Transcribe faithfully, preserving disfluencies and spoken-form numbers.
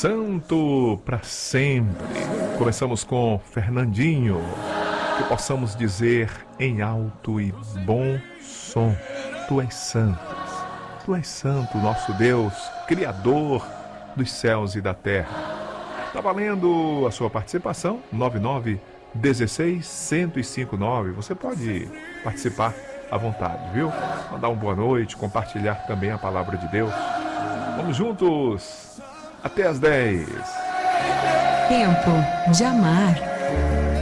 santo para sempre. Começamos com Fernandinho. Que possamos dizer em alto e bom som: Tu és santo, Tu és santo, nosso Deus, Criador dos céus e da terra. Está valendo a sua participação, nove nove um seis, um zero cinco nove. Você pode participar à vontade, viu? Mandar uma boa noite, compartilhar também a palavra de Deus. Vamos juntos até às dez. Tempo de amar.